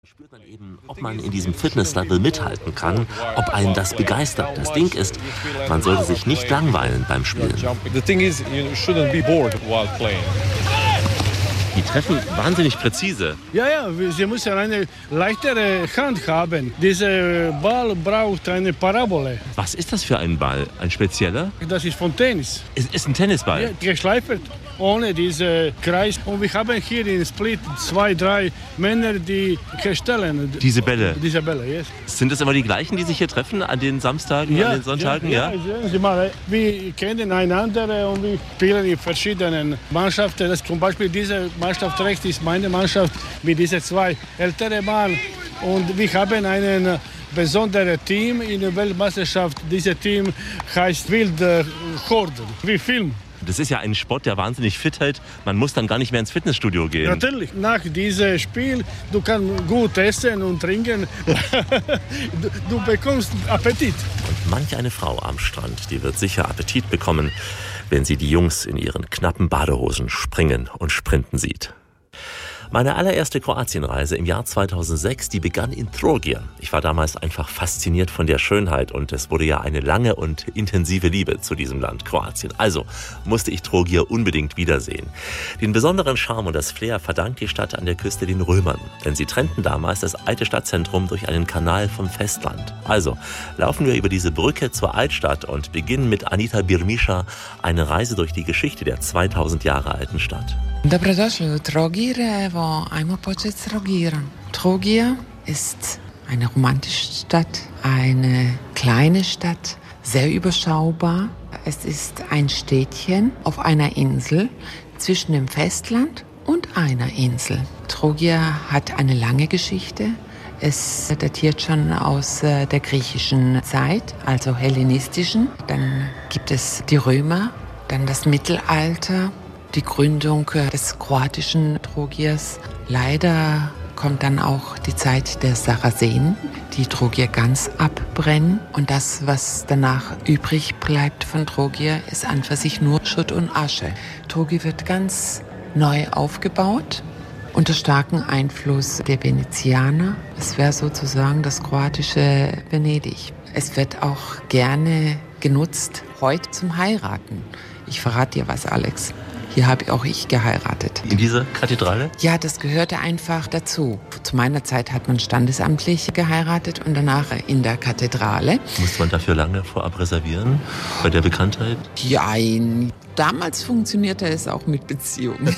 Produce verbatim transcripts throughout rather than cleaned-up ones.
Spürt man eben, ob man in diesem Fitnesslevel mithalten kann, ob einen das begeistert. Das Ding ist, man sollte sich nicht langweilen beim Spielen. Die treffen wahnsinnig präzise. Ja, ja, sie müssen eine leichtere Hand haben. Dieser Ball braucht eine Parabole. Was ist das für ein Ball? Ein spezieller? Das ist von Tennis. Es ist ein Tennisball? Ja, geschleifert, ohne diesen Kreis. Und wir haben hier in Split zwei, drei Männer, die herstellen. Diese Bälle? Diese Bälle, yes. Sind das immer die gleichen, die sich hier treffen an den Samstagen, ja, an den Sonntagen? Ja, ja, ja. Sie mal, wir kennen einander und wir spielen in verschiedenen Mannschaften. Das zum Beispiel diese Mannschaft rechts ist meine Mannschaft mit diesen zwei älteren Mann. Und wir haben ein besonderes Team in der Weltmeisterschaft. Dieses Team heißt Wilde Horden. Wir filmen. Das ist ja ein Sport, der wahnsinnig fit hält. Man muss dann gar nicht mehr ins Fitnessstudio gehen. Natürlich. Nach diesem Spiel, du kannst gut essen und trinken. du, du bekommst Appetit. Und manch eine Frau am Strand, die wird sicher Appetit bekommen, wenn sie die Jungs in ihren knappen Badehosen springen und sprinten sieht. Meine allererste Kroatienreise im Jahr zweitausendsechs, die begann in Trogir. Ich war damals einfach fasziniert von der Schönheit und es wurde ja eine lange und intensive Liebe zu diesem Land Kroatien. Also musste ich Trogir unbedingt wiedersehen. Den besonderen Charme und das Flair verdankt die Stadt an der Küste den Römern, denn sie trennten damals das alte Stadtzentrum durch einen Kanal vom Festland. Also laufen wir über diese Brücke zur Altstadt und beginnen mit Anita Birmischa eine Reise durch die Geschichte der zweitausend Jahre alten Stadt. Dobrodošli u Trogir, evo, ajmo početi s Trogirom. Trogir ist eine romantische Stadt, eine kleine Stadt, sehr überschaubar. Es ist ein Städtchen auf einer Insel zwischen dem Festland und einer Insel. Trogir hat eine lange Geschichte. Es datiert schon aus der griechischen Zeit, also hellenistischen. Dann gibt es die Römer, dann das Mittelalter. Die Gründung des kroatischen Trogirs. Leider kommt dann auch die Zeit der Sarazenen, die Trogir ganz abbrennen. Und das, was danach übrig bleibt von Trogir, ist an für sich nur Schutt und Asche. Trogir wird ganz neu aufgebaut, unter starkem Einfluss der Venezianer. Es wäre sozusagen das kroatische Venedig. Es wird auch gerne genutzt, heute zum Heiraten. Ich verrate dir was, Alex. Hier habe auch ich geheiratet. In dieser Kathedrale? Ja, das gehörte einfach dazu. Zu meiner Zeit hat man standesamtlich geheiratet und danach in der Kathedrale. Musste man dafür lange vorab reservieren, bei der Bekanntheit? Ja, damals funktionierte es auch mit Beziehungen.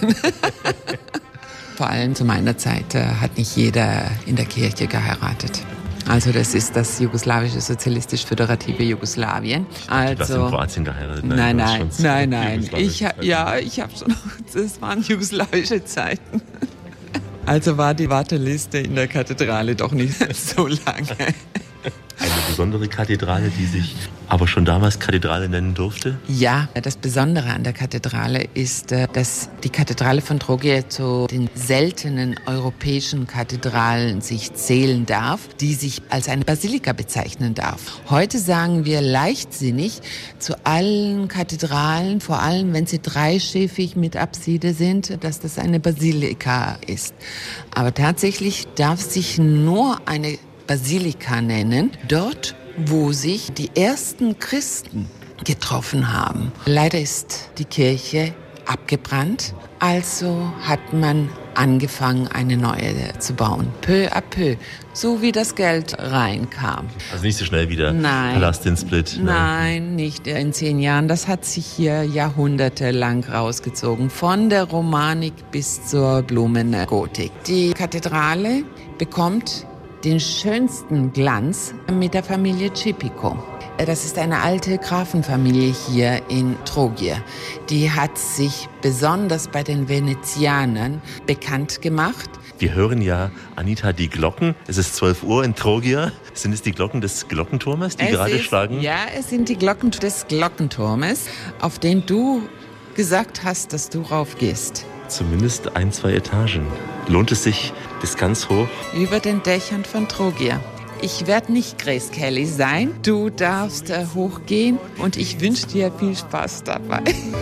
Vor allem zu meiner Zeit hat nicht jeder in der Kirche geheiratet. Also das ist das jugoslawische sozialistisch-föderative Jugoslawien. Also, du hast in Kroatien geheiratet? Nein, nein, nein, nein. Ich, ha- ja, ich habe schon, das waren jugoslawische Zeiten. Also war die Warteliste in der Kathedrale doch nicht so lange. Eine besondere Kathedrale, die sich aber schon damals Kathedrale nennen durfte? Ja, das Besondere an der Kathedrale ist, dass die Kathedrale von Trogir zu den seltenen europäischen Kathedralen sich zählen darf, die sich als eine Basilika bezeichnen darf. Heute sagen wir leichtsinnig zu allen Kathedralen, vor allem wenn sie dreischiffig mit Apside sind, dass das eine Basilika ist. Aber tatsächlich darf sich nur eine Basilika nennen, dort, wo sich die ersten Christen getroffen haben. Leider ist die Kirche abgebrannt, also hat man angefangen, eine neue zu bauen. Peu à peu, so wie das Geld reinkam. Also nicht so schnell wieder Nein. Palast in Split? Nein. Nein, nicht in zehn Jahren. Das hat sich hier jahrhundertelang rausgezogen, von der Romanik bis zur Blumengotik. Die Kathedrale bekommt den schönsten Glanz mit der Familie Cipico. Das ist eine alte Grafenfamilie hier in Trogir. Die hat sich besonders bei den Venezianern bekannt gemacht. Wir hören ja, Anita, die Glocken. Es ist zwölf Uhr in Trogir. Sind es die Glocken des Glockenturmes, die es gerade ist, schlagen? Ja, es sind die Glocken des Glockenturmes, auf den du gesagt hast, dass du raufgehst. Zumindest ein, zwei Etagen. Lohnt es sich bis ganz hoch? Über den Dächern von Trogir. Ich werde nicht Grace Kelly sein. Du darfst äh, hochgehen und ich wünsche dir viel Spaß dabei.